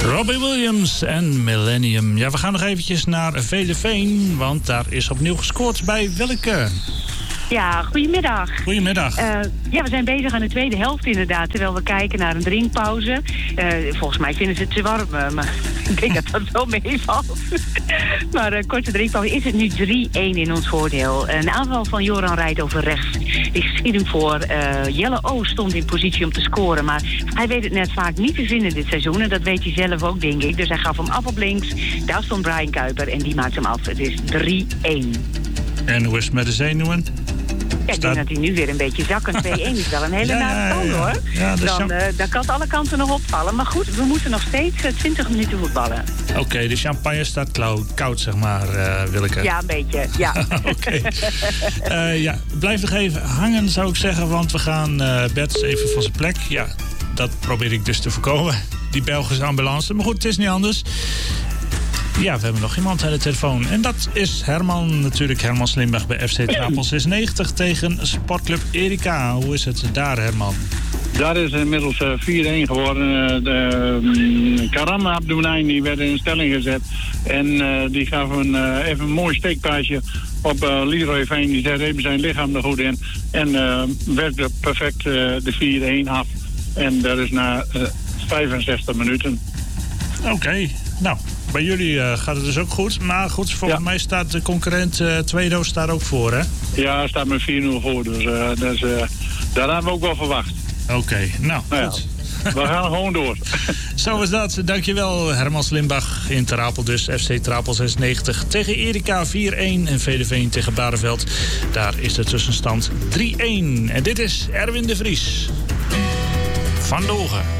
Robbie Williams en Millennium. Ja, we gaan nog eventjes naar Veleveen, want daar is opnieuw gescoord bij Willeke. Ja, goedemiddag. Goedemiddag. Ja, we zijn bezig aan de tweede helft inderdaad, terwijl we kijken naar een drinkpauze. Volgens mij vinden ze het te warm, maar ik denk dat dat wel meevalt. Maar korte drinkpauze is het nu 3-1 in ons voordeel. Een aanval van Joran rijdt over rechts. Die schiet hem voor. Jelle O stond in positie om te scoren, maar hij weet het net vaak niet te vinden dit seizoen. En dat weet hij zelf ook, denk ik. Dus hij gaf hem af op links. Daar stond Brian Kuiper en die maakt hem af. Het is 3-1. En hoe is het met de zenuwen? Ja, ik denk dat hij nu weer een beetje zakken. 2-1 is wel een hele nare stand, hoor. Ja, Dan kan het alle kanten nog opvallen. Maar goed, we moeten nog steeds 20 minuten voetballen. Oké, de champagne staat koud, zeg maar, Willeke. Ja, een beetje, ja. Oké. Blijf nog even hangen, zou ik zeggen. Want we gaan Bert even van zijn plek. Ja, dat probeer ik dus te voorkomen. Die Belgische ambulance. Maar goed, het is niet anders. Ja, we hebben nog iemand aan de telefoon. En dat is Herman, natuurlijk Herman Slimbach bij FC Trapel 96 tegen Sportclub Erika. Hoe is het daar, Herman? Daar is inmiddels 4-1 geworden. Karam Abdounijn die werd in stelling gezet. En die gaf even een mooi steekpaasje op Leroy Veen. Die zet even zijn lichaam er goed in. En werkte perfect de 4-1 af. En dat is na 65 minuten. Oké, nou... Bij jullie gaat het dus ook goed. Maar goed, volgens mij staat de concurrent Tweedo staat ook voor, hè? Ja, staat met 4-0 voor. Dus daar hebben we ook wel verwacht. Oké, nou goed. Ja, we gaan gewoon door. Zo is dat. Dankjewel, Herman Slimbach in Ter Apel dus. FC Trapel 96 tegen Erika 4-1 en Veleveen tegen Bareveld. Daar is de tussenstand 3-1. En dit is Erwin de Vries van Dogen.